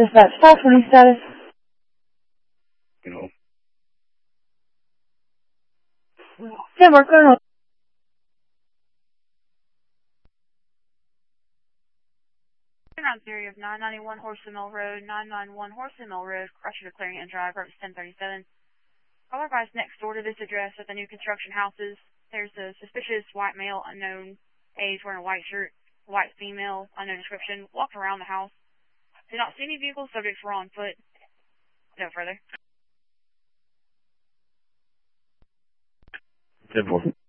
Dispatch, Foxtrot status. You know. 10 more, Colonel. Round theory of 991 Horsley Mill Road, 991 Horsley Mill Road, crusher declaring and drive, purpose 1037. Caller advised next door to this address at the new construction houses. There's a suspicious white male, unknown age, wearing a white shirt, white female, unknown description, walking around the house. Did not see any vehicles, subjects were on foot. No further. 10-4.